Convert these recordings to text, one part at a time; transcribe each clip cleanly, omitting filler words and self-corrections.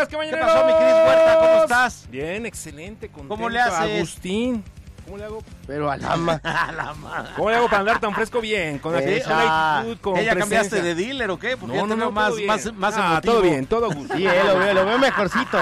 días, ¿Qué caballeros? pasó, mi Cris Huerta? ¿Cómo estás? Bien, excelente, contento. ¿Cómo le haces? Agustín, ¿cómo le hago? Pero a la ma... ¿Cómo le hago para andar tan fresco? Bien, con actitud, con ¿Ella presencia. cambiaste de dealer o qué? Porque ya te veo más emotivo. todo bien, todo gusto. Sí, lo veo mejorcito,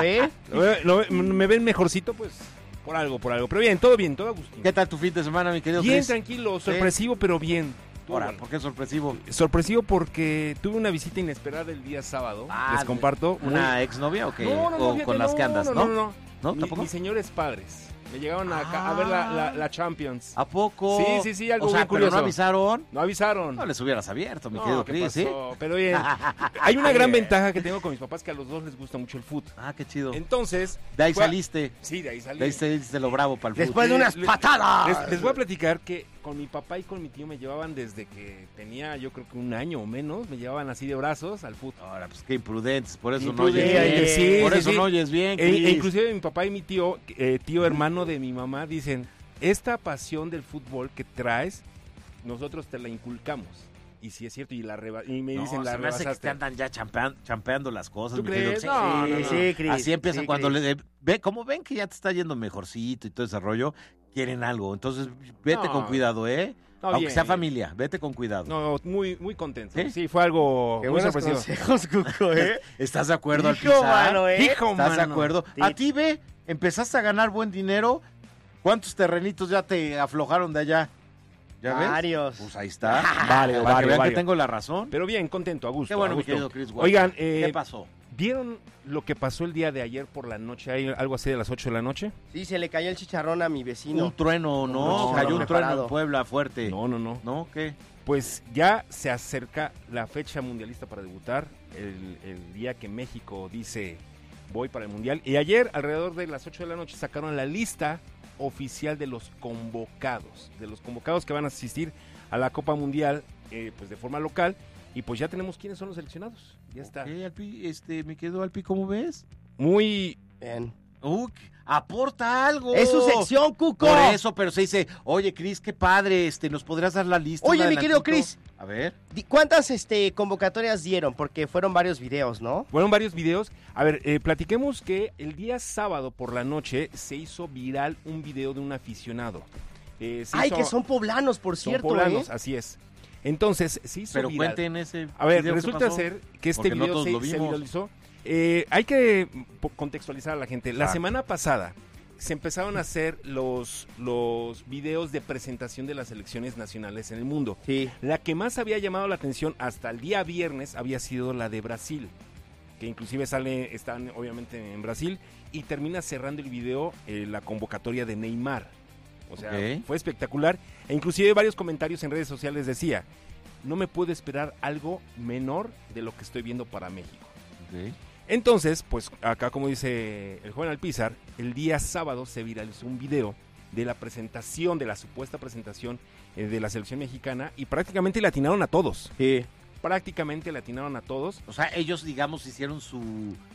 Me ven mejorcito, pues, por algo. Pero bien, todo Agustín. ¿Qué tal tu fin de semana, mi querido Bien, Cris? tranquilo, sorpresivo, pero bien. Ahora, Bueno. ¿por qué sorpresivo? Sorpresivo porque tuve una visita inesperada el día sábado. Les comparto. ¿Una exnovia o qué? No, ¿O fíjate, con las que andas, no? ¿No? Mi- ¿Tampoco? Mis señores padres me llegaron a ver la Champions. ¿A poco? Sí, algo o sea, bien curioso. ¿pero no avisaron? No avisaron. No les hubieras abierto, mi No, querido ¿qué Cris, ¿sí? pasó? Pero bien. Hay una gran ventaja que tengo con mis papás, que a los dos les gusta mucho el fútbol. Ah, qué chido. Entonces... De ahí fue a- saliste. Sí, de ahí salí. De ahí saliste lo bravo para el fútbol. Después de unas patadas. Les voy a platicar que con mi papá y con mi tío me llevaban desde que tenía, yo creo que un año o menos, me llevaban así de brazos al fútbol. Ahora, pues qué imprudentes, por eso no Imprudente, oyes bien. sí, Por sí, eso sí. no oyes bien, E Cris. inclusive mi papá y mi tío, tío hermano de mi mamá, dicen, esta pasión del fútbol que traes, nosotros te la inculcamos. Y sí es cierto, y me No, dicen, la se me hace que te rebasaste. andan ya champeando las cosas. ¿Tú mi querido crees? Cris. No, no, no. Sí, Cris. Así empiezan sí, cuando Cris. como ven que ya te está yendo mejorcito y todo ese rollo, quieren algo. Entonces, vete No. con cuidado, ¿eh? No, Aunque bien, sea bien. familia, vete con cuidado. No, muy, muy contento. ¿Sí? Sí, fue algo Qué muy buenos sorpresivo. consejos, Cuco, ¿Estás de acuerdo, Hijo, Alpizar? mano, Hijo, ¿Estás de mano. acuerdo? Sí. A ti, ve, empezaste a ganar buen dinero. ¿Cuántos terrenitos ya te aflojaron de allá? ¿Ya ves? Varios. Pues ahí está. Varios, Para que vean varios. que tengo la razón. Pero bien, contento, a gusto. Qué bueno, a mi gusto. querido Cris Huerta. Oigan, ¿Qué pasó? ¿vieron lo que pasó el día de ayer por la noche? ¿Hay algo así de las 8 de la noche? Sí, se le cayó el chicharrón a mi vecino. Un trueno, ¿no? No, Cayó no, un trueno preparado. en Puebla fuerte. No. ¿No? ¿Qué? Pues ya se acerca la fecha mundialista para debutar, el día que México dice voy para el Mundial. Y ayer, alrededor de las 8 de la noche, sacaron la lista oficial de los convocados que van a asistir a la Copa Mundial, pues de forma local. Y pues ya tenemos quiénes son los seleccionados. Ya está. Alpi, mi querido Alpi, ¿cómo ves? Muy... Bien. Aporta algo. Es su sección, Cuco. Por eso, pero se dice, oye, Cris, qué padre, ¿nos podrías dar la lista? Oye, un mi querido adelantito? Cris. A ver. ¿Cuántas convocatorias dieron? Porque fueron varios videos, ¿no? Fueron varios videos. A ver, platiquemos que el día sábado por la noche se hizo viral un video de un aficionado. Que son poblanos, por Son cierto, poblanos, así es. Entonces, se hizo Pero viral. cuenten ese A ver, video, ¿qué resulta pasó? ser que este Porque no video todos lo se vimos. viralizó. Hay que contextualizar a la gente. La Exacto. semana pasada se empezaron a hacer los videos de presentación de las selecciones nacionales en el mundo. Sí. La que más había llamado la atención hasta el día viernes había sido la de Brasil, que inclusive están obviamente en Brasil, y termina cerrando el video la convocatoria de Neymar. O sea, Ok. fue espectacular. E inclusive varios comentarios en redes sociales decía, no me puedo esperar algo menor de lo que estoy viendo para México. Ok. Entonces, pues acá como dice el joven Alpizar, el día sábado se viralizó un video de la presentación, de la supuesta presentación de la selección mexicana, y prácticamente le atinaron a todos. Sí. Prácticamente le atinaron a todos. O sea, ellos, digamos, hicieron su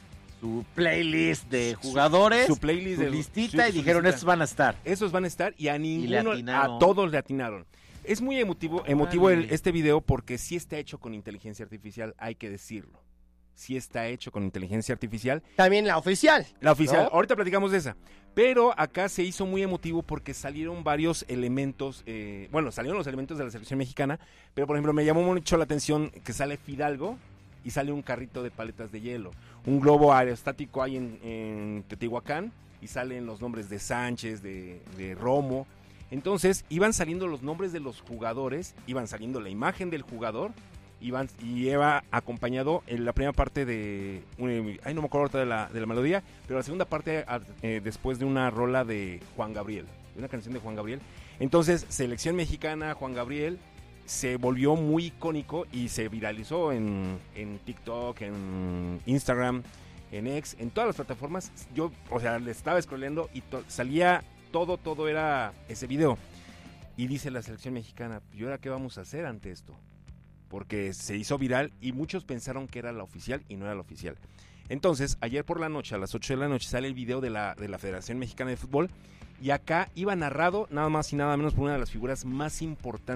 playlist de jugadores, Su playlist su de listita, su y dijeron, listita. estos van a estar. Esos van a estar y a ninguno, atinaron. a todos le atinaron. Es muy emotivo Órale. este video porque sí está hecho con inteligencia artificial, hay que decirlo. Sí está hecho con inteligencia artificial. También la oficial. La oficial, ¿No? ahorita platicamos de esa. Pero acá se hizo muy emotivo porque salieron varios elementos, salieron los elementos de la selección mexicana, pero por ejemplo me llamó mucho la atención que sale Fidalgo y sale un carrito de paletas de hielo. Un globo aerostático hay en Teotihuacán y salen los nombres de Sánchez, de Romo. Entonces iban saliendo los nombres de los jugadores, iban saliendo la imagen del jugador, y iba acompañado en la primera parte de no me acuerdo ahorita de la melodía, pero la segunda parte después de una rola de Juan Gabriel, de una canción de Juan Gabriel. Entonces, selección mexicana, Juan Gabriel, se volvió muy icónico y se viralizó en TikTok, en Instagram, en X, en todas las plataformas. Yo, le estaba scrolleando y salía todo era ese video. Y dice la selección mexicana, ¿y ahora qué vamos a hacer ante esto? Porque se hizo viral y muchos pensaron que era la oficial y no era la oficial. Entonces, ayer por la noche, a las 8 de la noche, sale el video de la Federación Mexicana de Fútbol, y acá iba narrado nada más y nada menos por una de las figuras más importantes